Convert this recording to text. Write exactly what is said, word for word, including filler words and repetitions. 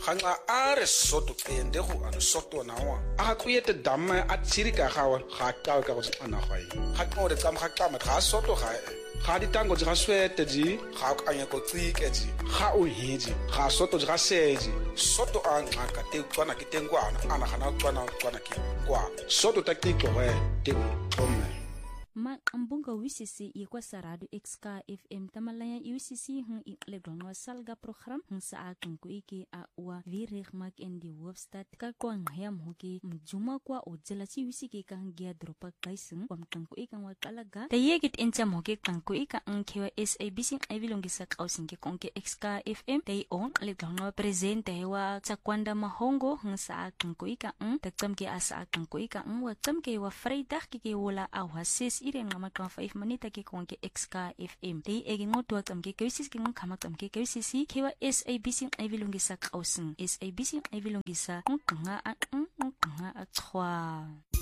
Ganga are soto pende go ano soto na wa. A kuyete damme a tsirika gawa ga ka ka go tsana gae. Ga ka re tsam ga ka ma ga soto ga ga ditango ga swete ji ga ka anya go tsike ji ga o hiji ga soto ga seji soto a ngaka te tswana ke tengwana ana gana tswana tswana ke kwa soto takiko we te tome. Ma ambunga U C C ikwa saradu X K F M tamalaya U C C hung iklegronwa salga program hung sa akong iki a wa virig mak in die hoofdstad ka kwa ngayam hoki mjuma kwa odzela si U C C ka hangia dropa kaisung kwa mtangko ikang wakalaga tayegit encha moki tangko ika ang kewa S A B C ivilongisa kausingi kongke X K F M tay on legronwa presente hewa sakwanda mahongo hung sa akong ika ang taktamke asa akong ika ang waktamke wa Vrydag kike wala awasis ireng nga magkang five manita ke kong ke X K F M tay egin mo tuwag tam ke kwisis ke ng kamak tam ke kwisisi kewa S A B C ivilongisa kauseng S A B C ivilongisa ng nga ang ng nga at chwa.